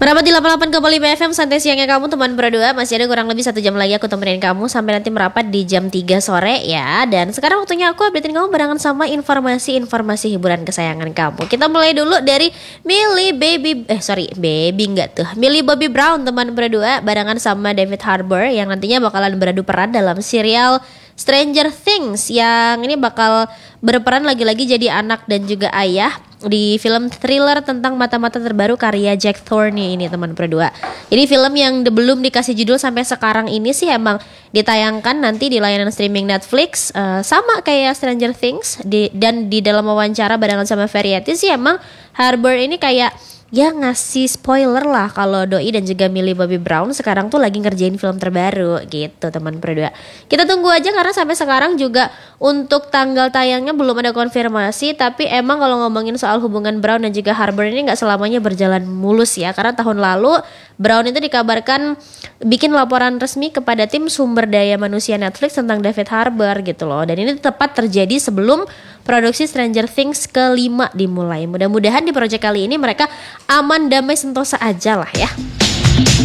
Merapat di 88,5 FM Santai Siangnya Kamu teman berdua. Masih ada kurang lebih 1 jam lagi aku temenin kamu sampai nanti merapat di jam 3 sore ya. Dan sekarang waktunya aku updatein kamu barengan sama informasi-informasi hiburan kesayangan kamu. Kita mulai dulu dari Millie Bobby Brown teman berdua barengan sama David Harbour yang nantinya bakalan beradu peran dalam serial Stranger Things yang ini bakal berperan lagi-lagi jadi anak dan juga ayah di film thriller tentang mata-mata terbaru karya Jack Thorne ini teman berdua. Jadi film yang belum dikasih judul sampai sekarang ini sih emang ditayangkan nanti di layanan streaming Netflix, sama kayak Stranger Things dan di dalam wawancara barengan sama Variety sih emang Harbour ini kayak ya ngasih spoiler lah kalau Doi dan juga Millie Bobby Brown sekarang tuh lagi ngerjain film terbaru gitu teman berdua. Kita tunggu aja karena sampai sekarang juga untuk tanggal tayangnya belum ada konfirmasi. Tapi emang kalau ngomongin soal hubungan Brown dan juga Harbour ini gak selamanya berjalan mulus ya. Karena tahun lalu Brown itu dikabarkan bikin laporan resmi kepada tim sumber daya manusia Netflix tentang David Harbour gitu loh. Dan ini tepat terjadi sebelum produksi Stranger Things ke-5 dimulai. Mudah-mudahan di proyek kali ini mereka aman, damai, sentosa aja lah ya.